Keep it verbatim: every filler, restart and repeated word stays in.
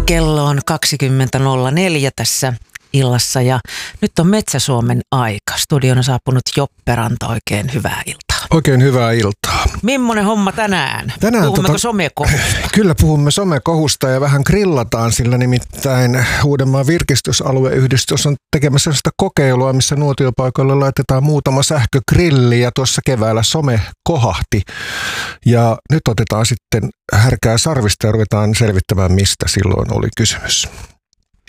Kello on kaksikymmentä nolla neljä tässä illassa ja nyt on Metsä-Suomen aika. Studion on saapunut Joppe Ranta, oikein hyvää iltaa. Oikein hyvää iltaa. Mimmonen homma tänään? Tänään Puhummeko tota, somekohusta? Kyllä puhumme somekohusta ja vähän grillataan, sillä nimittäin Uudenmaan virkistysalueyhdistys on tekemässä sellaista kokeilua, missä nuotiopaikoille laitetaan muutama sähkögrilli ja tuossa keväällä some kohahti. Ja nyt otetaan sitten härkää sarvista ja ruvetaan selvittämään, mistä silloin oli kysymys.